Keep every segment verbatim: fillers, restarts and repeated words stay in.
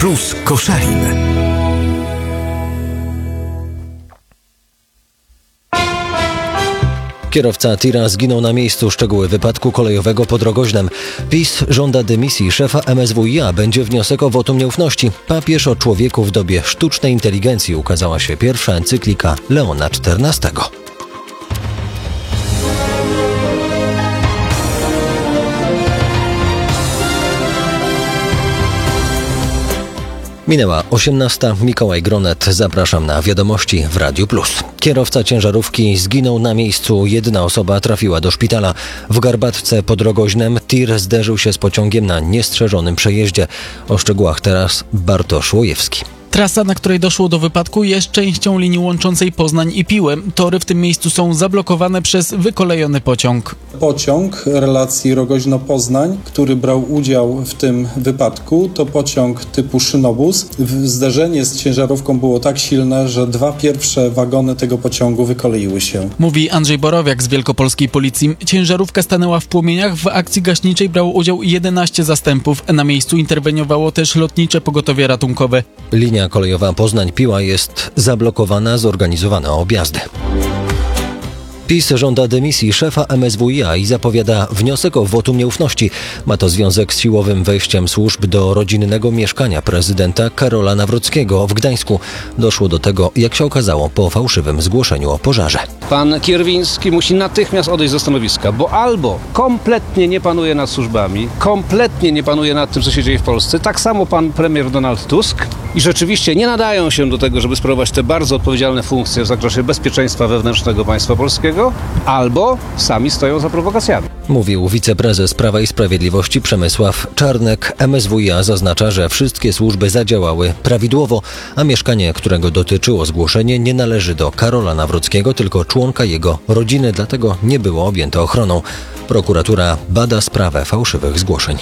Plus Koszalin. Kierowca tira zginął na miejscu. Szczegóły wypadku kolejowego pod Rogoźnem. PiS żąda dymisji szefa M S W i A. Będzie wniosek o wotum nieufności. Papież o człowieku w dobie sztucznej inteligencji. Ukazała się pierwsza encyklika Leona czternastego. Minęła osiemnasta. Mikołaj Gronet. Zapraszam na wiadomości w Radiu Plus. Kierowca ciężarówki zginął na miejscu. Jedna osoba trafiła do szpitala. W Garbatce pod Rogoźnem tir zderzył się z pociągiem na niestrzeżonym przejeździe. O szczegółach teraz Bartosz Łojewski. Trasa, na której doszło do wypadku, jest częścią linii łączącej Poznań i Piłę. Tory w tym miejscu są zablokowane przez wykolejony pociąg. Pociąg relacji Rogoźno-Poznań, który brał udział w tym wypadku, to pociąg typu szynobus. Zderzenie z ciężarówką było tak silne, że dwa pierwsze wagony tego pociągu wykoleiły się. Mówi Andrzej Borowiak z Wielkopolskiej Policji. Ciężarówka stanęła w płomieniach. W akcji gaśniczej brało udział jedenaście zastępów. Na miejscu interweniowało też lotnicze pogotowie ratunkowe. Linia kolejowa Poznań-Piła jest zablokowana, zorganizowano objazdy. PiS żąda dymisji szefa M S W i A i zapowiada wniosek o wotum nieufności. Ma to związek z siłowym wejściem służb do rodzinnego mieszkania prezydenta Karola Nawrockiego w Gdańsku. Doszło do tego, jak się okazało, po fałszywym zgłoszeniu o pożarze. Pan Kierwiński musi natychmiast odejść ze stanowiska, bo albo kompletnie nie panuje nad służbami, kompletnie nie panuje nad tym, co się dzieje w Polsce, tak samo pan premier Donald Tusk, i rzeczywiście nie nadają się do tego, żeby sprawować te bardzo odpowiedzialne funkcje w zakresie bezpieczeństwa wewnętrznego państwa polskiego, albo sami stoją za prowokacjami. Mówił wiceprezes Prawa i Sprawiedliwości Przemysław Czarnek. M S W i A zaznacza, że wszystkie służby zadziałały prawidłowo, a mieszkanie, którego dotyczyło zgłoszenie, nie należy do Karola Nawrockiego, tylko członka jego rodziny, dlatego nie było objęte ochroną. Prokuratura bada sprawę fałszywych zgłoszeń.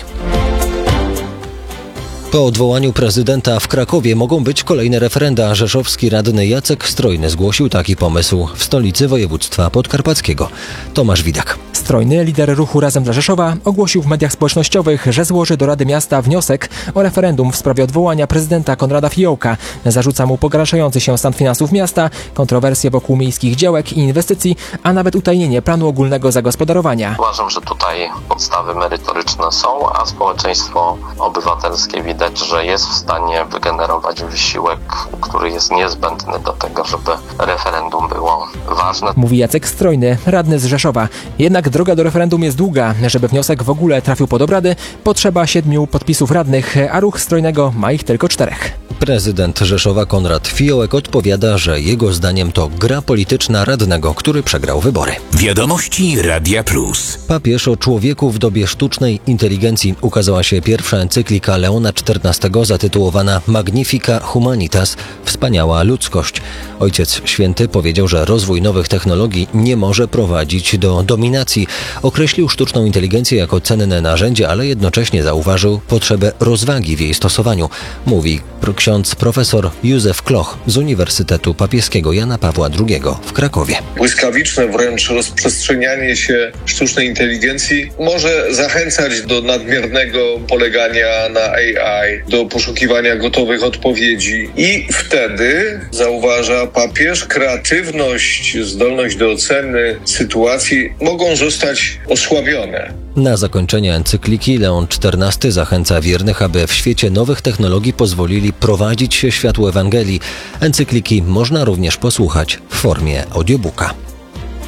Po odwołaniu prezydenta w Krakowie mogą być kolejne referenda. Rzeszowski radny Jacek Strojny zgłosił taki pomysł w stolicy województwa podkarpackiego. Tomasz Widak. Strojny, lider ruchu Razem dla Rzeszowa, ogłosił w mediach społecznościowych, że złoży do Rady Miasta wniosek o referendum w sprawie odwołania prezydenta Konrada Fiołka. Zarzuca mu pogarszający się stan finansów miasta, kontrowersje wokół miejskich działek i inwestycji, a nawet utajnienie planu ogólnego zagospodarowania. Uważam, że tutaj podstawy merytoryczne są, a społeczeństwo obywatelskie widać, że jest w stanie wygenerować wysiłek, który jest niezbędny do tego, żeby referendum było ważne. Mówi Jacek Strojny, radny z Rzeszowa. Jednak droga do referendum jest długa. Żeby wniosek w ogóle trafił pod obrady, potrzeba siedmiu podpisów radnych, a ruch Strojnego ma ich tylko czterech. Prezydent Rzeszowa Konrad Fiołek odpowiada, że jego zdaniem to gra polityczna radnego, który przegrał wybory. Wiadomości Radia Plus. Papież o człowieku w dobie sztucznej inteligencji. Ukazała się pierwsza encyklika Leona czternastego zatytułowana Magnifica Humanitas – Wspaniała ludzkość. Ojciec Święty powiedział, że rozwój nowych technologii nie może prowadzić do dominacji. Określił sztuczną inteligencję jako cenne narzędzie, ale jednocześnie zauważył potrzebę rozwagi w jej stosowaniu. Mówi ksiądz profesor Józef Kloch z Uniwersytetu Papieskiego Jana Pawła drugiego w Krakowie. Błyskawiczne wręcz rozprzestrzenianie się sztucznej inteligencji może zachęcać do nadmiernego polegania na A I, do poszukiwania gotowych odpowiedzi i wtedy, zauważa papież, kreatywność, zdolność do oceny sytuacji mogą zostać osłabione. Na zakończenie encykliki Leon czternasty zachęca wiernych, aby w świecie nowych technologii pozwolili prowadzić się światu Ewangelii. Encykliki można również posłuchać w formie audiobooka.